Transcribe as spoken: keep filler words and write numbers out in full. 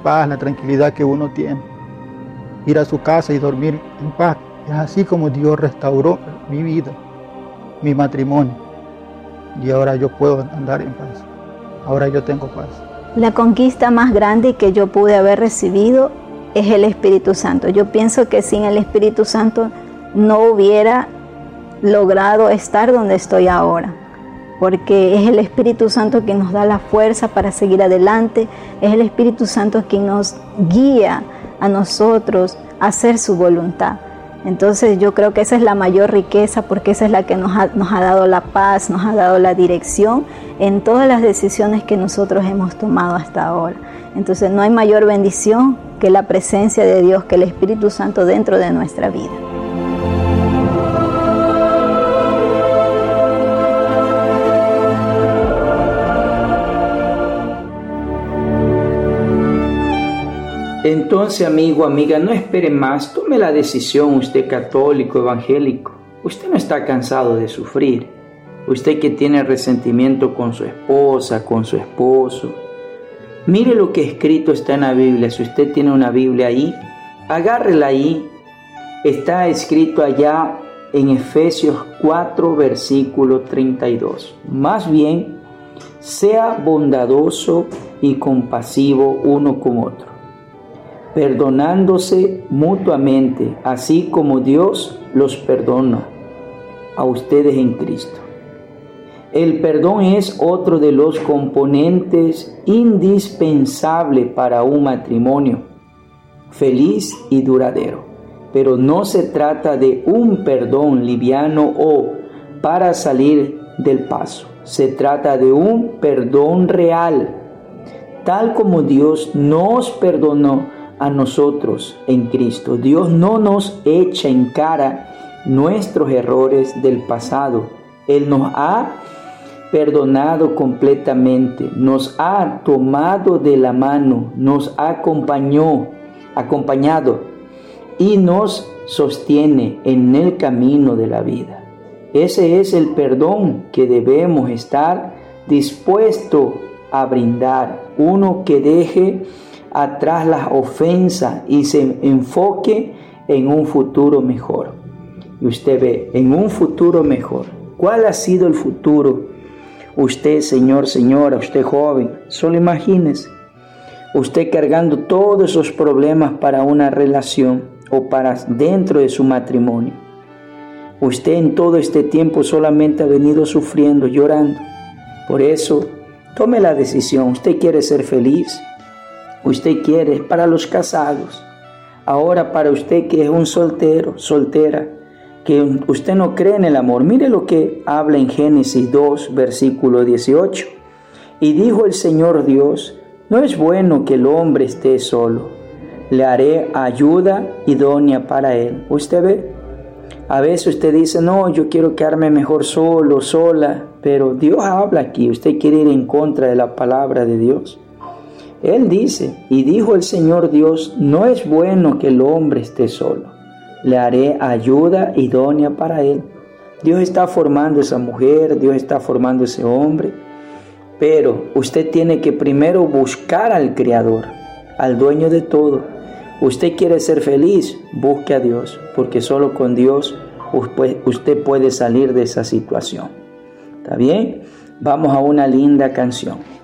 paz, la tranquilidad que uno tiene. Ir a su casa y dormir en paz. Es así como Dios restauró mi vida, mi matrimonio. Y ahora yo puedo andar en paz. Ahora yo tengo paz. La conquista más grande que yo pude haber recibido es el Espíritu Santo. Yo pienso que sin el Espíritu Santo no hubiera logrado estar donde estoy ahora, porque es el Espíritu Santo quien nos da la fuerza para seguir adelante, es el Espíritu Santo quien nos guía a nosotros a hacer su voluntad. Entonces yo creo que esa es la mayor riqueza, porque esa es la que nos ha, nos ha dado la paz, nos ha dado la dirección en todas las decisiones que nosotros hemos tomado hasta ahora. Entonces no hay mayor bendición que la presencia de Dios, que el Espíritu Santo dentro de nuestra vida. Entonces, amigo, amiga, no espere más, tome la decisión, usted católico, evangélico. Usted no está cansado de sufrir. Usted que tiene resentimiento con su esposa, con su esposo. Mire lo que escrito está en la Biblia. Si usted tiene una Biblia ahí, agárrela ahí. Está escrito allá en Efesios cuatro, versículo treinta y dos. Más bien, sea bondadoso y compasivo uno con otro, perdonándose mutuamente, así como Dios los perdona a ustedes en Cristo. El perdón es otro de los componentes indispensables para un matrimonio feliz y duradero. Pero no se trata de un perdón liviano o para salir del paso. Se trata de un perdón real, tal como Dios nos perdonó a nosotros en Cristo. Dios no nos echa en cara nuestros errores del pasado. Él nos ha perdonado completamente, nos ha tomado de la mano, nos acompañó, acompañado y nos sostiene en el camino de la vida. Ese es el perdón que debemos estar dispuestos a brindar. Uno que deje atrás las ofensas y se enfoque en un futuro mejor. Y usted ve, en un futuro mejor. ¿Cuál ha sido el futuro? Usted, señor, señora, usted joven, solo imagínese. Usted cargando todos esos problemas para una relación o para dentro de su matrimonio. Usted en todo este tiempo solamente ha venido sufriendo, llorando. Por eso, tome la decisión. Usted quiere ser feliz. Usted quiere, para los casados. Ahora para usted que es un soltero, soltera, que usted no cree en el amor. Mire lo que habla en Génesis dos, versículo dieciocho. Y dijo el Señor Dios, no es bueno que el hombre esté solo. Le haré ayuda idónea para él. ¿Usted ve? A veces usted dice, no, yo quiero quedarme mejor solo, sola. Pero Dios habla aquí. Usted quiere ir en contra de la palabra de Dios. Él dice, y dijo el Señor Dios, no es bueno que el hombre esté solo. Le haré ayuda idónea para él. Dios está formando esa mujer, Dios está formando ese hombre. Pero usted tiene que primero buscar al Creador, al dueño de todo. Usted quiere ser feliz, busque a Dios, porque solo con Dios usted puede salir de esa situación. ¿Está bien? Vamos a una linda canción.